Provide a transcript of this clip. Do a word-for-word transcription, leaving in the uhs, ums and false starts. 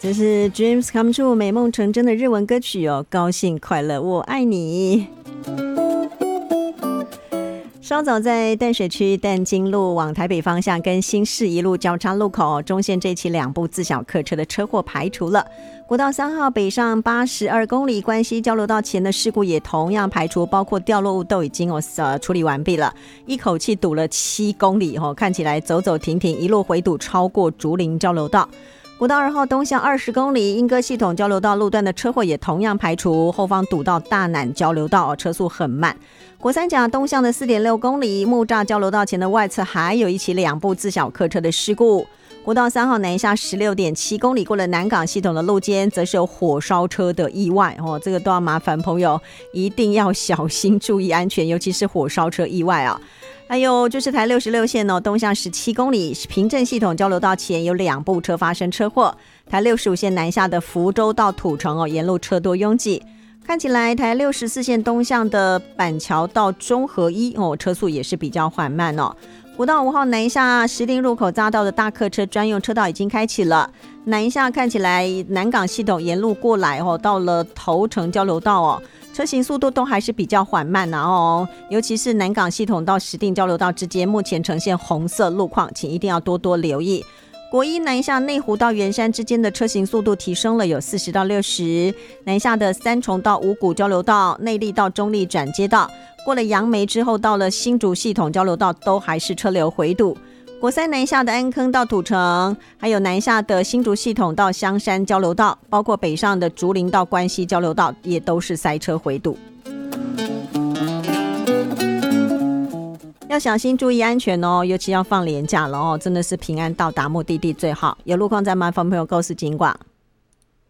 这是 Dreams Come True 美梦成真的日文歌曲哦，高兴快乐我爱你。稍早在淡水区淡金路往台北方向跟新市一路交叉路口中线这期两部自小客车的车祸排除了，国道三号北上八十二公里关西交流道前的事故也同样排除，包括掉落物都已经、哦、处理完毕了，一口气堵了七公里、哦、看起来走走停停，一路回堵超过竹林交流道。国道二号东向二十公里莺歌系统交流道路段的车祸也同样排除，后方堵到大南交流道，车速很慢。国三甲东向的 四点六公里木栅交流道前的外侧还有一起两部自小客车的事故。国道三号南下 十六点七公里过了南港系统的路肩，则是有火烧车的意外、哦、这个都要麻烦朋友一定要小心注意安全，尤其是火烧车意外啊。还有就是台六十六线哦，东向十七公里平镇系统交流道前有两部车发生车祸。台六十五线南下的福州到土城哦，沿路车多拥挤。看起来台六十四线东向的板桥到中和一哦，车速也是比较缓慢哦。国道五号南下石碇入口匝道的大客车专用车道已经开启了，南下看起来南港系统沿路过来哦，到了头城交流道哦，车行速度都还是比较缓慢啊哦，尤其是南港系统到石碇交流道之间目前呈现红色路况，请一定要多多留意。国一南下内湖到圆山之间的车行速度提升了有四十到六十，南下的三重到五股交流道、内壢到中壢转接道，过了杨梅之后到了新竹系统交流道都还是车流回堵。国三南下的安坑到土城，还有南下的新竹系统到香山交流道，包括北上的竹林到关西交流道也都是塞车回堵。要小心注意安全哦，尤其要放连假了哦，真的是平安到达目的地最好。有路况再麻烦朋友告诉警广。